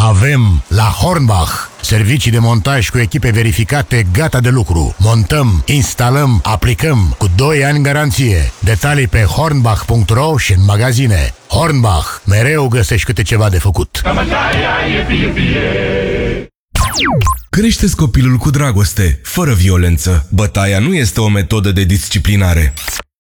Avem la Hornbach servicii de montaj cu echipe verificate gata de lucru. Montăm, instalăm, aplicăm cu 2 ani garanție. Detalii pe hornbach.ro și în magazine. Hornbach, mereu găsești câte ceva de făcut. Crește-ți copilul cu dragoste, fără violență. Bătaia nu este o metodă de disciplinare.